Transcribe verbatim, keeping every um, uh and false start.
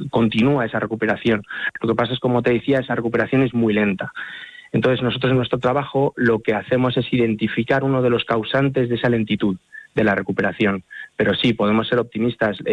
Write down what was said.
continúa esa recuperación. Lo que pasa es, como te decía, esa recuperación es muy lenta. Entonces, nosotros en nuestro trabajo lo que hacemos es identificar uno de los causantes de esa lentitud de la recuperación. Pero sí, podemos ser optimistas.